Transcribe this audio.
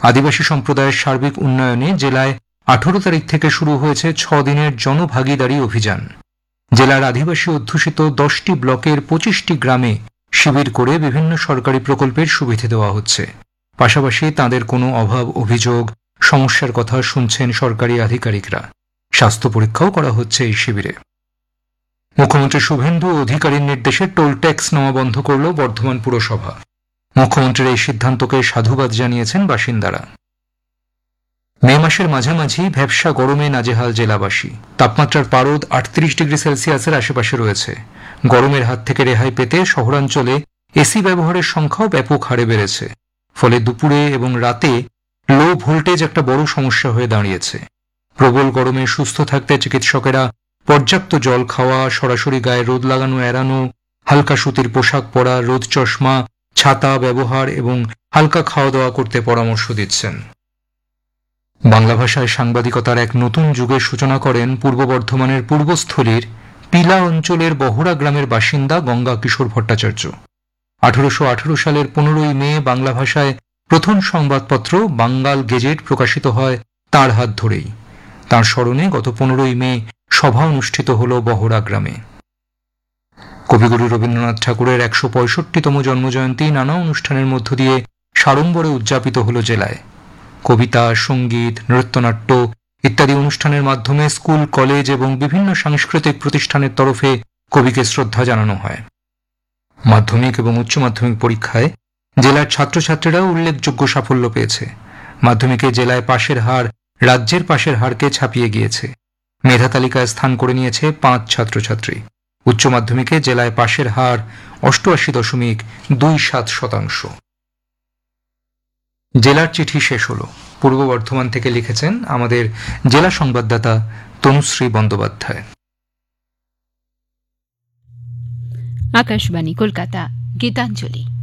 আদিবাসী সম্প্রদায়ের সার্বিক উন্নয়নে জেলায় 18 তারিখ থেকে শুরু হয়েছে 6 দিনের জনভাগিদারি অভিযান। জেলার আদিবাসী অধ্যুষিত 10টি ব্লকের 25টি গ্রামে শিবির করে বিভিন্ন সরকারি প্রকল্পের সুবিধা দেওয়া হচ্ছে। পাশাপাশি তাদের কোনো অভাব, অভিযোগ, সমস্যার কথা শুনছেন সরকারি আধিকারিকরা। স্বাস্থ্য পরীক্ষাও করা হচ্ছে এই শিবিরে। মুখ্যমন্ত্রী শুভেন্দু অধিকারীর নির্দেশে টোল ট্যাক্স নেওয়া বন্ধ করল বর্ধমান পুরসভা। মুখ্যমন্ত্রীর এই সিদ্ধান্তকে সাধুবাদ জানিয়েছেন বাসিন্দারা। মে মাসের মাঝামাঝি ভ্যাপসা গরমে নাজেহাল জেলাবাসী। তাপমাত্রার পারদ 38 ডিগ্রি সেলসিয়াসের আশেপাশে রয়েছে। গরমের হাত থেকে রেহাই পেতে শহরাঞ্চলে এসি ব্যবহারের সংখ্যাও ব্যাপক হারে বেড়েছে। ফলে দুপুরে এবং রাতে লো ভোল্টেজ একটা বড় সমস্যা হয়ে দাঁড়িয়েছে। প্রবল গরমে সুস্থ থাকতে চিকিৎসকেরা পর্যাপ্ত জল খাওয়া, সরাসরি গায়ে রোদ লাগানো এড়ানো, হালকা সুতির পোশাক পরা, রোদ চশমা, ছাতা ব্যবহার এবং হালকা খাওয়া দাওয়া করতে পরামর্শ দিচ্ছেন। বাংলা ভাষায় সাংবাদিকতার এক নতুন যুগের সূচনা করেন পূর্ব বর্ধমানের পূর্বস্থলীর পিলা অঞ্চলের বহরা গ্রামের বাসিন্দা গঙ্গা কিশোর ভট্টাচার্য। 1818 সালের 15ই মে বাংলা ভাষায় প্রথম সংবাদপত্র বাঙ্গাল গেজেট প্রকাশিত হয় তাঁর হাত ধরেই। তাঁর স্মরণে গত 15ই মে সভা অনুষ্ঠিত হল বহরা গ্রামে। কবিগুরু রবীন্দ্রনাথ ঠাকুরের 165তম জন্মজয়ন্তী নানা অনুষ্ঠানের মধ্য দিয়ে সাড়ম্বরে উদযাপিত হল জেলায়। কবিতা, সঙ্গীত, নৃত্যনাট্য ইত্যাদি অনুষ্ঠানের মাধ্যমে স্কুল, কলেজ এবং বিভিন্ন সাংস্কৃতিক প্রতিষ্ঠানের তরফে কবিকে শ্রদ্ধা জানানো হয়। মাধ্যমিক এবং উচ্চ মাধ্যমিক পরীক্ষায় জেলার ছাত্রছাত্রীরাও উল্লেখযোগ্য সাফল্য পেয়েছে। মাধ্যমিকে জেলায় পাশের হার রাজ্যের পাশের হারকে ছাপিয়ে গিয়েছে। মেধা তালিকায় স্থান করে নিয়েছে 5 ছাত্রছাত্রী। উচ্চ মাধ্যমিকে জেলায় পাশের হার 88.27%। জেলার চিঠি শেষ হল। পূর্ব বর্ধমান থেকে লিখেছেন আমাদের জেলা সংবাদদাতা তনুশ্রী বন্দ্যোপাধ্যায়। আকাশবাণী কলকাতা, গীতাঞ্জলি।